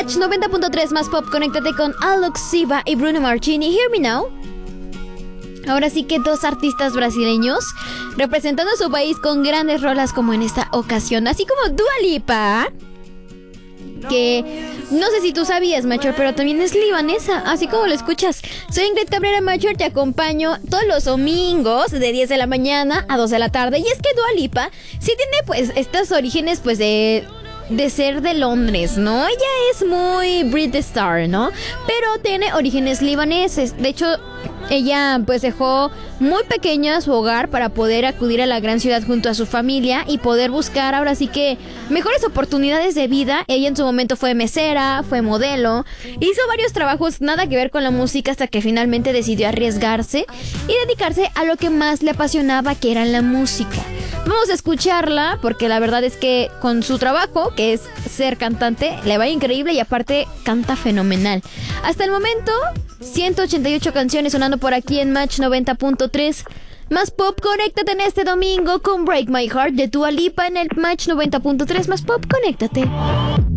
Match 90.3 más pop, conéctate con Alok Siva y Bruno Marchini. Hear Me Now. Ahora sí que dos artistas brasileños representando a su país con grandes rolas como en esta ocasión. Así como Dua Lipa, que no sé si tú sabías, Macher, pero también es libanesa, así como lo escuchas. Soy Ingrid Cabrera, Macher, te acompaño todos los domingos de 10 de la mañana a 2 de la tarde. Y es que Dua Lipa sí tiene pues estos orígenes pues de ser de Londres, ¿no? Ella es muy British Star, ¿no? Pero tiene orígenes libaneses. De hecho, ella pues dejó muy pequeña su hogar para poder acudir a la gran ciudad junto a su familia y poder buscar ahora sí que mejores oportunidades de vida. Ella en su momento fue mesera, fue modelo, hizo varios trabajos nada que ver con la música hasta que finalmente decidió arriesgarse y dedicarse a lo que más le apasionaba, que era la música. Vamos a escucharla porque la verdad es que con su trabajo, que es ser cantante, le va increíble y aparte canta fenomenal. Hasta el momento, 188 canciones sonando por aquí en Match 90.3. Más pop, conéctate en este domingo con Break My Heart de Dua Lipa en el Match 90.3. Más pop, conéctate.